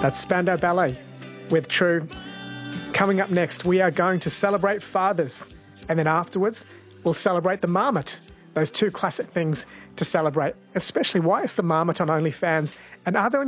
That's Spandau Ballet with True. Coming up next, we are going to celebrate fathers. And then afterwards, we'll celebrate the marmot. Those two classic things to celebrate, especially why is the marmot on OnlyFans? And are there any